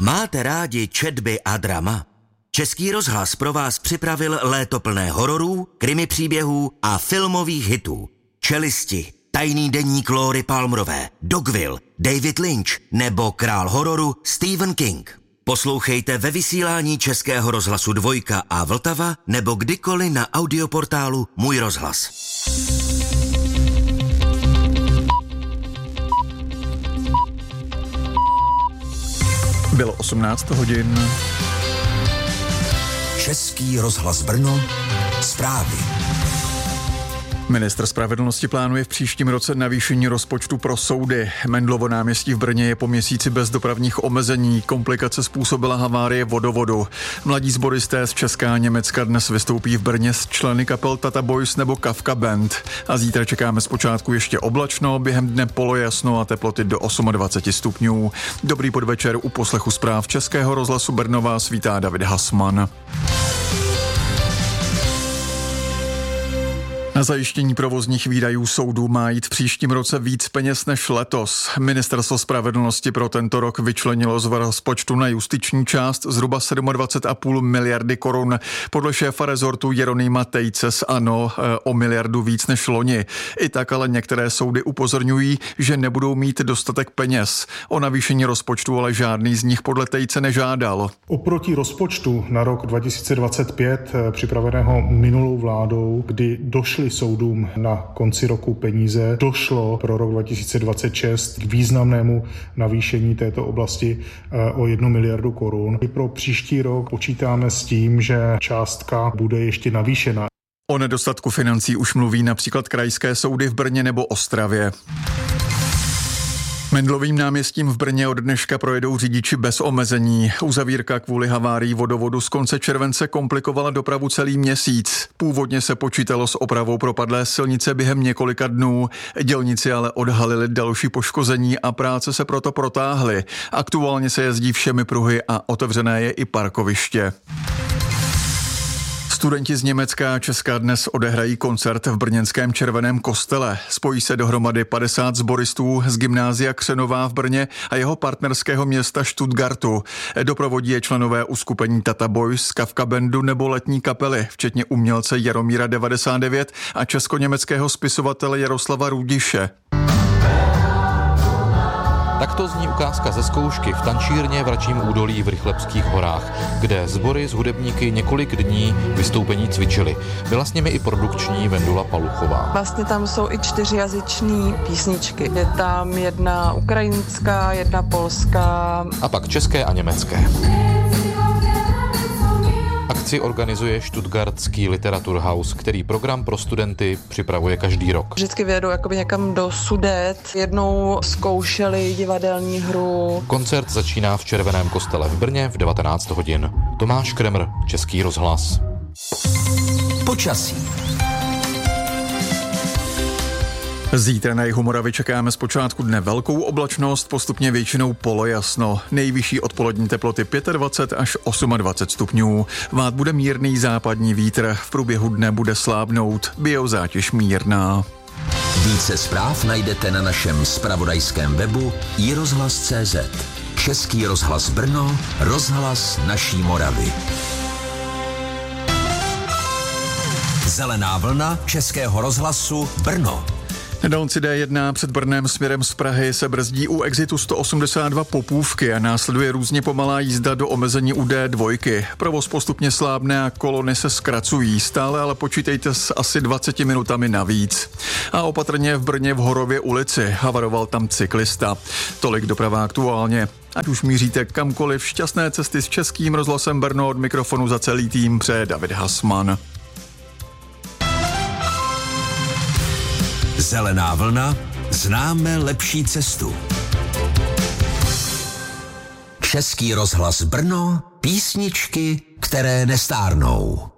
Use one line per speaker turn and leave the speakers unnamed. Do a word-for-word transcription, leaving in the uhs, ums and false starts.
Máte rádi četby a drama? Český rozhlas pro vás připravil léto plné hororů, krimi příběhů a filmových hitů. Čelisti, Tajný deník Lóry Palmerové, Dogville, David Lynch nebo král hororu Stephen King. Poslouchejte ve vysílání Českého rozhlasu Dvojka a Vltava nebo kdykoliv na audioportálu Můj rozhlas.
Bylo osmnáct hodin.
Český rozhlas Brno, zprávy.
Ministr spravedlnosti plánuje v příštím roce navýšení rozpočtu pro soudy. Mendlovo náměstí v Brně je po měsíci bez dopravních omezení. Komplikace způsobila havárie vodovodu. Mladí sboristé z Česka a Německa dnes vystoupí v Brně s členy kapel Tata Boys nebo Kafka Band. A zítra čekáme zpočátku ještě oblačno, během dne polojasno a teploty do dvacet osm stupňů. Dobrý podvečer, u poslechu zpráv Českého rozhlasu Brno vás vítá David Hasman. Na zajištění provozních výdajů soudů má jít v příštím roce víc peněz než letos. Ministerstvo spravedlnosti pro tento rok vyčlenilo z rozpočtu na justiční část zhruba dvacet sedm celá pět miliardy korun. Podle šéfa rezortu Jeronýma Tejce z ANO o miliardu víc než loni. I tak ale některé soudy upozorňují, že nebudou mít dostatek peněz. O navýšení rozpočtu ale žádný z nich podle Tejce nežádal.
Oproti rozpočtu na rok dva tisíce dvacet pět připraveného minulou vládou, kdy došly soudům na konci roku peníze, došlo pro rok dva tisíce dvacet šest k významnému navýšení této oblasti o jednu miliardu korun. I pro příští rok počítáme s tím, že částka bude ještě navýšena.
O nedostatku financí už mluví například krajské soudy v Brně nebo Ostravě. Mendlovým náměstím v Brně od dneška projedou řidiči bez omezení. Uzavírka kvůli havárii vodovodu z konce července komplikovala dopravu celý měsíc. Původně se počítalo s opravou propadlé silnice během několika dnů. Dělníci ale odhalili další poškození a práce se proto protáhly. Aktuálně se jezdí všemi pruhy a otevřené je i parkoviště. Studenti z Německa a Česka dnes odehrají koncert v brněnském Červeném kostele. Spojí se dohromady padesát sboristů z gymnázia Křenová v Brně a jeho partnerského města Stuttgartu. Doprovodí je členové uskupení Tata Boys, Kafka Bandu nebo letní kapely, včetně umělce Jaromíra devadesát devět a česko-německého spisovatele Jaroslava Rudiše.
Takto zní ukázka ze zkoušky v tančírně v Račím údolí v Rychlebských horách, kde sbory s hudebníky několik dní vystoupení cvičili. Byla s nimi i produkční Vendula Paluchová.
Vlastně tam jsou i čtyřjazyčný písničky. Je tam jedna ukrajinská, jedna polská.
A pak české a německé. Akci organizuje Stuttgartský Literaturhaus, který program pro studenty připravuje každý rok.
Vždycky vyjedou jakoby někam do Sudet. Jednou zkoušeli divadelní hru.
Koncert začíná v Červeném kostele v Brně v devatenáct hodin. Tomáš Kremr, Český rozhlas.
Počasí.
Zítra na jihu Moravy čekáme zpočátku dne velkou oblačnost, postupně většinou polojasno. Nejvyšší odpolední teploty dvacet pět až dvacet osm stupňů. Vát bude mírný západní vítr, v průběhu dne bude slábnout, biozátěž mírná.
Více zpráv najdete na našem zpravodajském webu i rozhlas tečka cé zet. Český rozhlas Brno, rozhlas naší Moravy. Zelená vlna Českého rozhlasu Brno.
Na dálnici D jedna před Brnem směrem z Prahy se brzdí u exitu sto osmdesát dva Popůvky a následuje různě pomalá jízda do omezení u D dva. Provoz postupně slábne a kolony se zkracují, stále ale počítejte s asi dvaceti minutami navíc. A opatrně v Brně v Horově ulici, havaroval tam cyklista. Tolik doprava aktuálně. Ať už míříte kamkoliv, šťastné cesty s Českým rozhlasem Brno, od mikrofonu za celý tým přeje David Hasman.
Zelená vlna, známe lepší cestu. Český rozhlas Brno, písničky, které nestárnou.